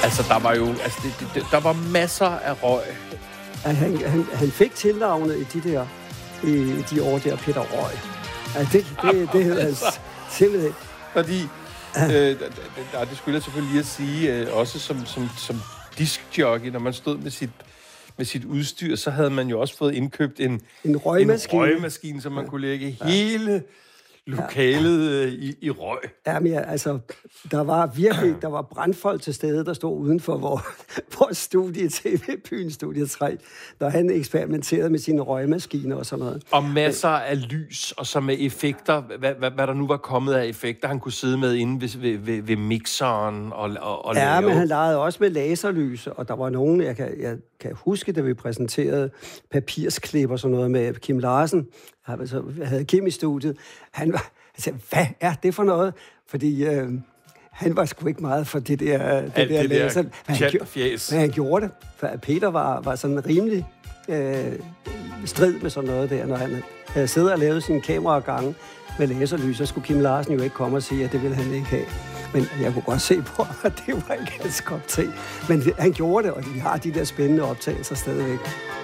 Altså, der var jo... Altså, der var masser af røg. Han fik tilnavnet i de år der, Peter Røg. Altså, det hedder altså simpelthen... Fordi, det skulle jeg selvfølgelig at sige, også som diskjockey, når man stod med sit udstyr, så havde man jo også fået indkøbt en røgmaskine, så man kunne lægge hele lokalet i røg. Jamen ja, altså, der var brandfolk til stede, der stod uden for vores studie, TV-byen Studie 3, når han eksperimenterede med sine røgmaskiner og sådan noget. Og masser af lys, og så med effekter, hvad der nu var kommet af effekter, han kunne sidde med inde ved mixeren og lave. Ja, men han legede også med laserlys, og der var nogen, jeg kan huske, da vi præsenterede papirsklip og sådan noget med Kim Larsen, havde Kim i studiet. Han sagde, hvad er det for noget? Fordi han var sgu ikke meget for det der laser. Men han gjorde det, for Peter var sådan rimelig strid med sådan noget der, når han havde siddet og lavet sine kameragange med laserlys, så skulle Kim Larsen jo ikke komme og sige, at det ville han ikke have. Men jeg kunne godt se på, at det var ikke hans kop te. Men han gjorde det, og vi har de der spændende optagelser stadigvæk.